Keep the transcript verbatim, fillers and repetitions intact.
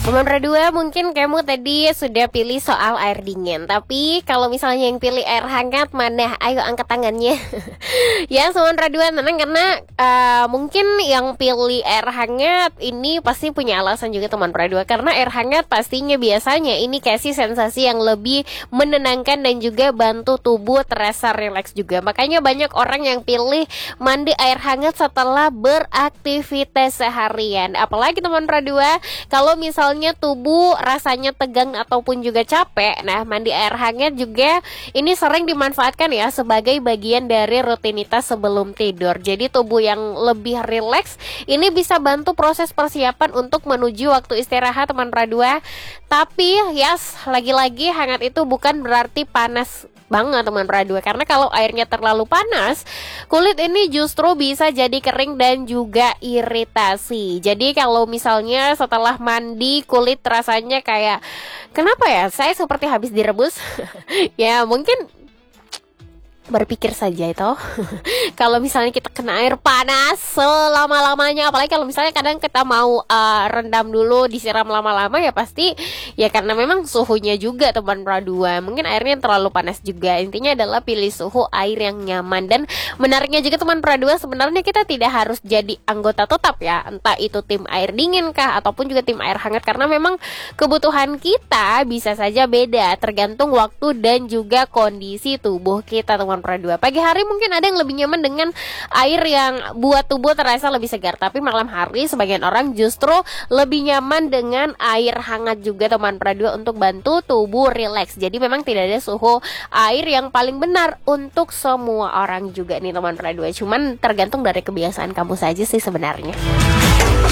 Nomor dua, mungkin kamu tadi sudah pilih soal air dingin. Tapi kalau misalnya yang pilih air hangat, mana? Ayo angkat tangannya. Ya, nomor dua tenang karena uh, mungkin yang pilih air hangat ini pasti punya alasan juga teman dua. Karena air hangat pastinya biasanya ini kasih sensasi yang lebih menenangkan dan juga bantu tubuh terasa rileks juga. Makanya banyak orang yang pilih mandi air hangat setelah beraktivitas seharian. Apalagi teman dua, kalau misalnya tubuh rasanya tegang ataupun juga capek, nah mandi air hangat juga ini sering dimanfaatkan ya sebagai bagian dari rutinitas sebelum tidur. Jadi tubuh yang lebih rileks ini bisa bantu proses persiapan untuk menuju waktu istirahat teman dua. Tapi yes, lagi-lagi hangat itu bukan berarti panas banget teman dua, karena kalau airnya terlalu panas, kulit ini justru bisa jadi kering dan juga iritasi. Jadi kalau misalnya setelah mandi kulit rasanya kayak kenapa ya, saya seperti habis direbus. Ya mungkin berpikir saja itu. Kalau misalnya kita kena air panas selama-lamanya, apalagi kalau misalnya kadang kita mau uh, rendam dulu, disiram lama-lama, ya pasti ya karena memang suhunya juga teman dua. Mungkin airnya terlalu panas juga. Intinya adalah pilih suhu air yang nyaman. Dan menariknya juga teman dua, sebenarnya kita tidak harus jadi anggota tetap ya, entah itu tim air dingin kah ataupun juga tim air hangat, karena memang kebutuhan kita bisa saja beda tergantung waktu dan juga kondisi tubuh kita teman dua. Pagi hari mungkin ada yang lebih nyaman dengan air yang buat tubuh terasa lebih segar, tapi malam hari sebagian orang justru lebih nyaman dengan air hangat juga teman dua untuk bantu tubuh rileks. Jadi memang tidak ada suhu air yang paling benar untuk semua orang juga nih teman dua. Cuman tergantung dari kebiasaan kamu saja sih sebenarnya.